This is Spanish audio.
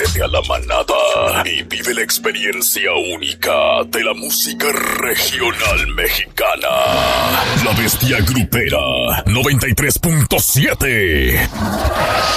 Únete a la manada y vive la experiencia única de la música regional mexicana. La Bestia Grupera 93.7.